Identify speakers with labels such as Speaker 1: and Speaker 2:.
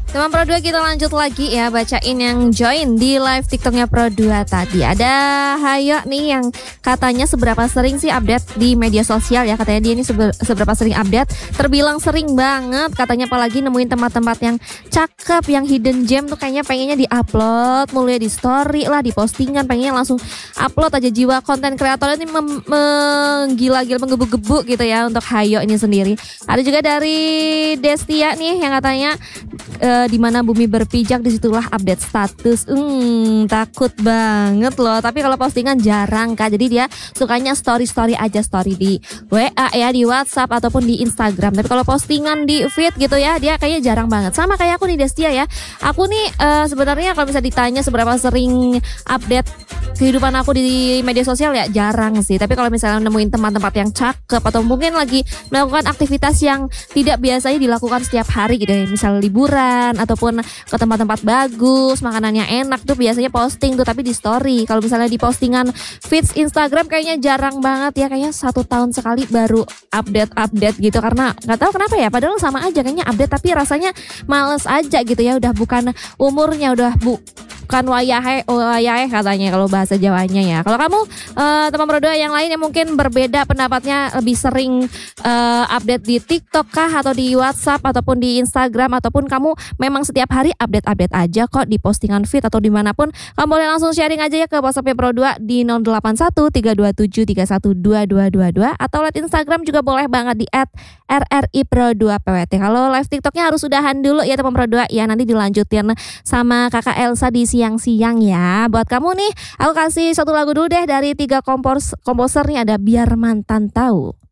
Speaker 1: Teman Pro 2 kita lanjut lagi ya, bacain yang join di live TikToknya Pro 2 tadi. Ada Hayo nih yang katanya seberapa sering sih update di media sosial ya. Katanya dia ini seberapa sering update. Terbilang sering banget katanya, apalagi nemuin tempat-tempat yang cakep, yang hidden gem tuh kayaknya pengennya di-upload mulu ya, di story lah, di postingan, pengennya langsung upload aja. Jiwa konten kreator ini menggila-gila, menggebu-gebu gitu ya untuk Hayo ini sendiri. Ada juga dari Destia nih yang katanya di mana bumi berpijak disitulah update status. Takut banget loh. Tapi kalau postingan jarang Kak. Jadi dia sukanya story aja, story di WA ya, di WhatsApp ataupun di Instagram. Tapi kalau postingan di feed gitu ya, dia kayaknya jarang banget. Sama kayak aku nih Destia ya. Aku nih sebenarnya kalau bisa ditanya seberapa sering update kehidupan aku di media sosial ya jarang sih. Tapi kalau misalnya nemuin tempat-tempat yang cakep atau mungkin lagi melakukan aktivitas yang tidak biasanya dilakukan setiap hari gitu ya, misal liburan ataupun ke tempat-tempat bagus, makanannya enak tuh biasanya posting tuh, tapi di story. Kalau misalnya di postingan feeds Instagram kayaknya jarang banget ya, kayaknya 1 tahun sekali baru update gitu, karena nggak tahu kenapa ya, padahal sama aja kayaknya update tapi rasanya males aja gitu ya, udah bukan umurnya, udah bukan wayahe katanya kalau bahasa Jawanya ya. Kalau kamu teman Pro 2 yang lain yang mungkin berbeda pendapatnya, lebih sering update di TikTok kah atau di WhatsApp ataupun di Instagram, ataupun kamu memang setiap hari update aja kok di postingan feed atau dimanapun, kamu boleh langsung sharing aja ya ke WhatsApp Pro 2 di 081 327 312222 atau lihat Instagram juga boleh banget di @RRI_Pro2PWT. Kalau live TikToknya harus udahan dulu ya teman Pro 2 ya, nanti dilanjutin sama Kakak Elsa di siang-siang ya. Buat kamu nih, aku kasih satu lagu dulu deh dari 3 komposer nih, ada Biar Mantan Tahu.